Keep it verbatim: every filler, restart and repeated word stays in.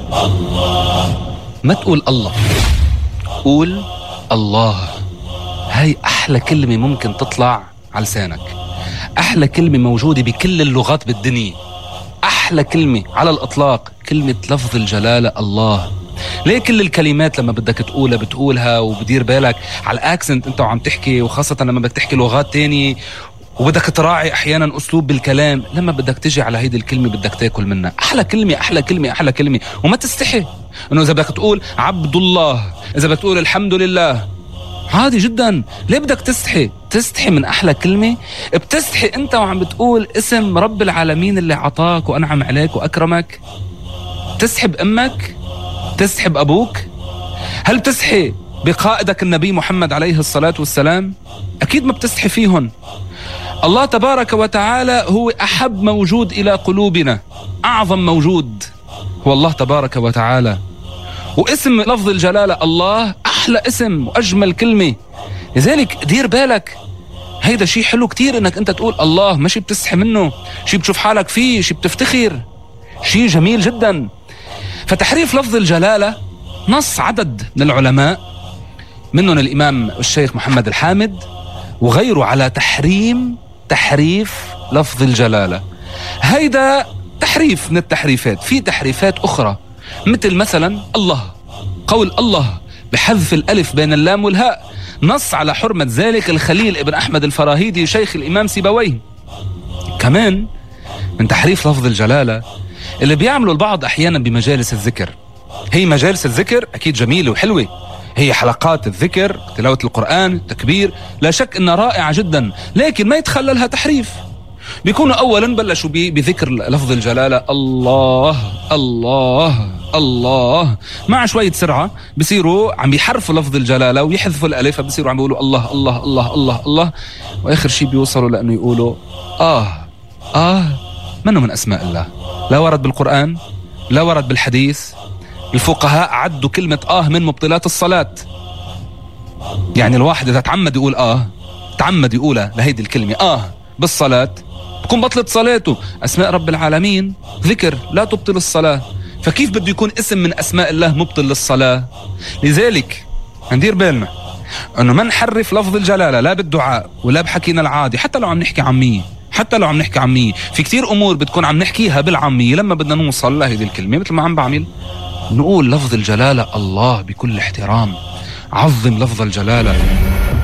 ما تقول الله، قول الله. هاي أحلى كلمة ممكن تطلع على لسانك، أحلى كلمة موجودة بكل اللغات بالدنيا، أحلى كلمة على الإطلاق كلمة لفظ الجلالة الله. ليه كل الكلمات لما بدك تقولها بتقولها وبدير بالك على الأكسنت أنت وعم تحكي، وخاصة لما بدك تحكي لغات تانية وبدك تراعي أحيانا أسلوب بالكلام، لما بدك تجي على هيدي الكلمة بدك تاكل منها. أحلى كلمة أحلى كلمة أحلى كلمة، وما تستحي إنه إذا بدك تقول عبد الله، إذا بدك تقول الحمد لله، عادي جدا. ليه بدك تستحي؟ تستحي من أحلى كلمة. بتستحي أنت وعم بتقول اسم رب العالمين اللي عطاك وأنعم عليك وأكرمك؟ تستحي بأمك؟ تستحي بأبوك؟ هل بتستحي بقائدك النبي محمد عليه الصلاة والسلام؟ أكيد ما بتستحي فيهن. الله تبارك وتعالى هو أحب موجود إلى قلوبنا، أعظم موجود هو الله تبارك وتعالى، واسم لفظ الجلالة الله أحلى اسم وأجمل كلمة. لذلك دير بالك، هيدا شيء حلو كتير إنك أنت تقول الله، ماشي بتستحي منه، شيء بتشوف حالك فيه، شيء بتفتخر، شيء جميل جدا. فتحريف لفظ الجلالة نص عدد من العلماء منهم الإمام الشيخ محمد الحامد وغيره على تحريم تحريف لفظ الجلالة. هيدا تحريف من التحريفات. في تحريفات أخرى مثل مثلا الله، قول الله بحذف الألف بين اللام والهاء، نص على حرمة ذلك الخليل ابن أحمد الفراهيدي شيخ الإمام سيبويه. كمان من تحريف لفظ الجلالة اللي بيعملوا البعض أحيانا بمجالس الذكر. هي مجالس الذكر أكيد جميلة وحلوة، هي حلقات الذكر، تلاوة القرآن، التكبير، لا شك أنها رائعة جدا، لكن ما يتخللها تحريف. بيكونوا أولا بلشوا بذكر لفظ الجلالة الله الله الله، مع شوية سرعة بصيروا عم بيحرفوا لفظ الجلالة ويحذفوا الألف، بصيروا عم بيقولوا الله الله الله الله الله، وآخر شيء بيوصلوا لأنه يقولوا آه آه. منه من أسماء الله، لا ورد بالقرآن لا ورد بالحديث. الفقهاء عدوا كلمة آه من مبطلات الصلاة. يعني الواحد إذا تعمد يقول آه، تعمد يقولها لهيدي الكلمة آه بالصلاة، بكون بطلت صلاته. أسماء رب العالمين ذكر لا تبطل الصلاة، فكيف بده يكون اسم من أسماء الله مبطل للصلاة؟ لذلك ندير بالنا أنه ما نحرف لفظ الجلالة لا بالدعاء ولا بحكينا العادي، حتى لو عم نحكي عامية، حتى لو عم نحكي عامية. في كتير أمور بتكون عم نحكيها بالعامية، لما بدنا نوصل لهيدي الكلمة مثل ما عم بعمل نقول لفظ الجلالة الله بكل احترام. عظم لفظ الجلالة.